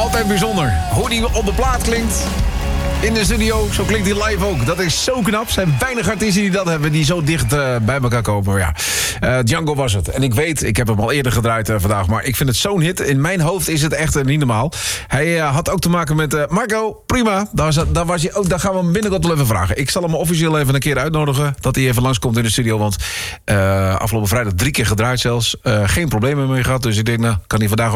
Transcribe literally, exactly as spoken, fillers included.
Altijd bijzonder. Hoe die op de plaat klinkt in de studio, zo klinkt hij live ook. Dat is zo knap. Er zijn weinig artiesten die dat hebben, die zo dicht uh, bij elkaar komen. Maar ja, uh, Django was het. En ik weet, ik heb hem al eerder gedraaid uh, vandaag, maar ik vind het zo'n hit. In mijn hoofd is het echt uh, niet normaal. Hij uh, had ook te maken met uh, Marco, prima. Daar, was, daar, was hij ook, daar gaan we hem binnenkort wel even vragen. Ik zal hem officieel even een keer uitnodigen, dat hij even langskomt in de studio. Want uh, afgelopen vrijdag drie keer gedraaid zelfs. Uh, geen problemen mee gehad, dus ik denk, nou, kan hij vandaag